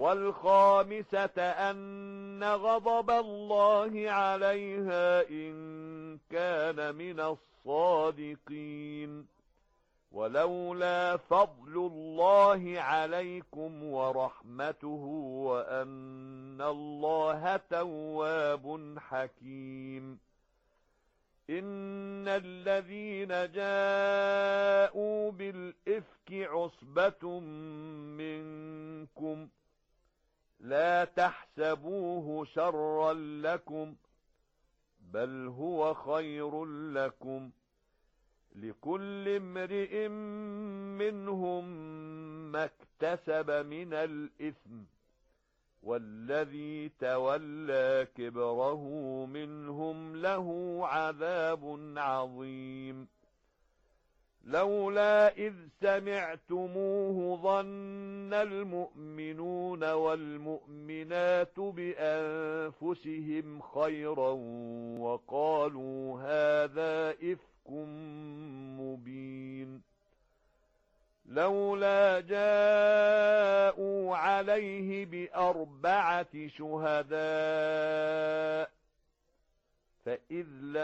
والخامسة أن غضب الله عليها إن كان من الصادقين. ولولا فضل الله عليكم ورحمته وأن الله تواب حكيم. إن الذين جاءوا بالإفك عصبة منكم لا تحسبوه شرا لكم بل هو خير لكم، لكل امرئ منهم ما اكتسب من الإثم، والذي تولى كبره منهم له عذاب عظيم. لولا إذ سمعتموه ظن المؤمنون والمؤمنات بأنفسهم خيرا وقالوا هذا إفك مبين. لولا جاءوا عليه بأربعة شهداء فإذ لم